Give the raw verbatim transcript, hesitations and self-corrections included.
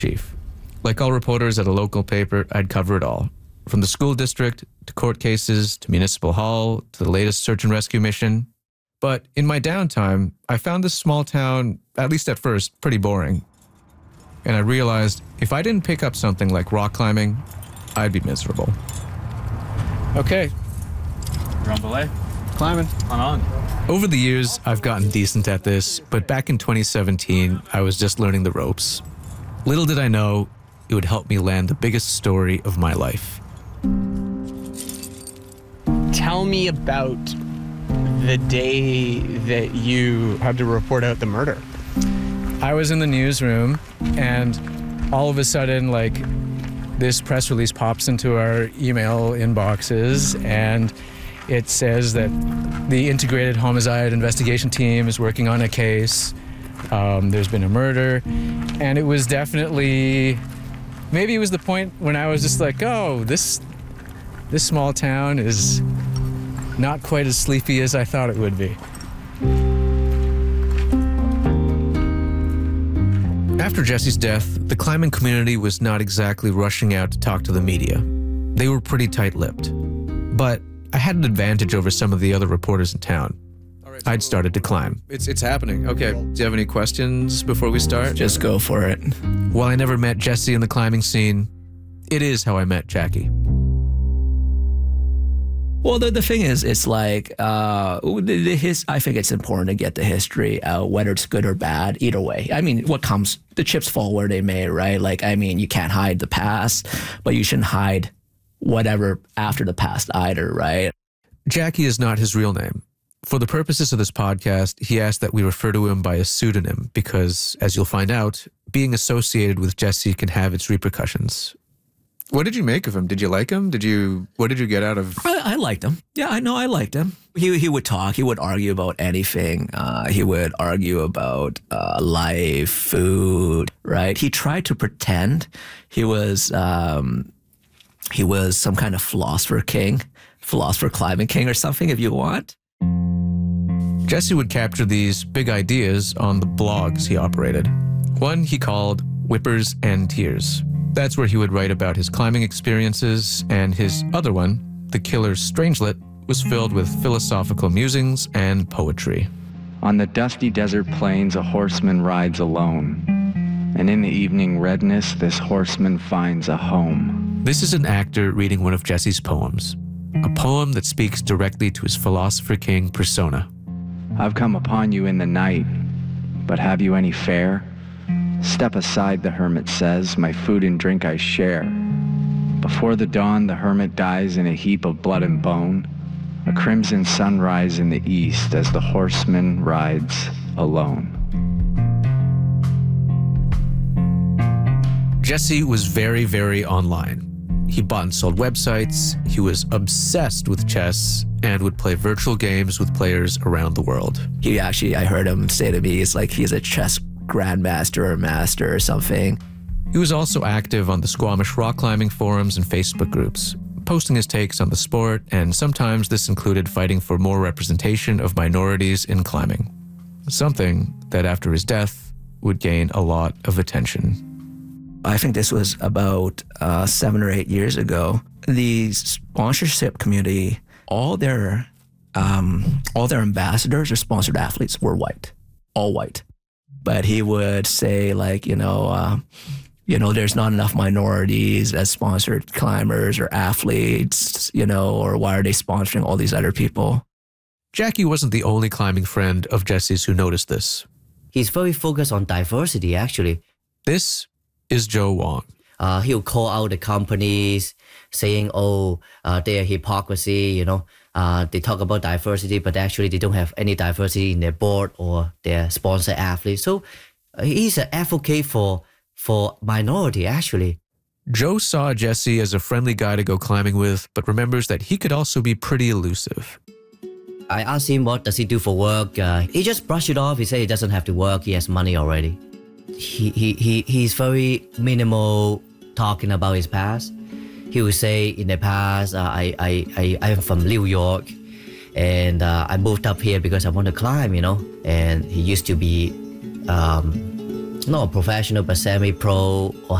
chief. Like all reporters at a local paper, I'd cover it all. From the school district, to court cases, to municipal hall, to the latest search and rescue mission. But in my downtime, I found this small town, at least at first, pretty boring. And I realized if I didn't pick up something like rock climbing, I'd be miserable. Okay. You're on belay? Climbing. On on. Over the years, I've gotten decent at this, but back in twenty seventeen, I was just learning the ropes. Little did I know, it would help me land the biggest story of my life. Tell me about the day that you had to report out the murder. I was in the newsroom, and all of a sudden, like, this press release pops into our email inboxes, and it says that the Integrated Homicide Investigation Team is working on a case. Um, there's been a murder, and it was definitely, maybe it was the point when I was just like, oh, this this small town is not quite as sleepy as I thought it would be. After Jesse's death, the climbing community was not exactly rushing out to talk to the media. They were pretty tight-lipped. But I had an advantage over some of the other reporters in town. I'd started to climb. It's it's happening. Okay. Do you have any questions before we start? Just go for it. While I never met Jesse in the climbing scene, it is how I met Jackie. Well, the, the thing is, it's like, uh, the, the his, I think it's important to get the history out, whether it's good or bad, either way. I mean, what comes, the chips fall where they may, right? Like, I mean, you can't hide the past, but you shouldn't hide whatever after the past either, right? Jackie is not his real name. For the purposes of this podcast, he asked that we refer to him by a pseudonym because, as you'll find out, being associated with Jesse can have its repercussions. What did you make of him? Did you like him? Did you? What did you get out of? I, I liked him. Yeah, I know I liked him. He he would talk. He would argue about anything. Uh, he would argue about uh, life, food. Right. He tried to pretend he was um, he was some kind of philosopher king, philosopher climbing king, or something. If you want. Jesse would capture these big ideas on the blogs he operated. One he called Whippers and Tears. That's where he would write about his climbing experiences, and his other one, The Killer's Strangelet, was filled with philosophical musings and poetry. On the dusty desert plains, a horseman rides alone, and in the evening redness, this horseman finds a home. This is an actor reading one of Jesse's poems, a poem that speaks directly to his philosopher king persona. I've come upon you in the night, but have you any fare? Step aside, the hermit says, my food and drink I share. Before the dawn, the hermit dies in a heap of blood and bone, a crimson sunrise in the east as the horseman rides alone. Jesse was very, very online. He bought and sold websites, he was obsessed with chess, and would play virtual games with players around the world. He actually, I heard him say to me, it's like he's a chess grandmaster or master or something. He was also active on the Squamish rock climbing forums and Facebook groups, posting his takes on the sport, and sometimes this included fighting for more representation of minorities in climbing. Something that after his death would gain a lot of attention. I think this was about uh, seven or eight years ago. The sponsorship community, all their um, all their ambassadors or sponsored athletes were white, all white. But he would say, like, you know, uh, you know, there's not enough minorities as sponsored climbers or athletes, you know, or why are they sponsoring all these other people? Jackie wasn't the only climbing friend of Jesse's who noticed this. He's very focused on diversity, actually. This is Joe Wong. Uh, he'll call out the companies saying, oh, uh, they're hypocrisy, you know. Uh, they talk about diversity, but actually they don't have any diversity in their board or their sponsor athletes. So uh, he's an advocate for, for minority, actually. Joe saw Jesse as a friendly guy to go climbing with, but remembers that he could also be pretty elusive. I asked him what does he do for work. Uh, he just brushed it off. He said he doesn't have to work. He has money already. He, he, he, he's very minimal talking about his past. He would say in the past, uh, I, I, I, I'm from New York and uh, I moved up here because I want to climb, you know. And he used to be um, not a professional but semi-pro or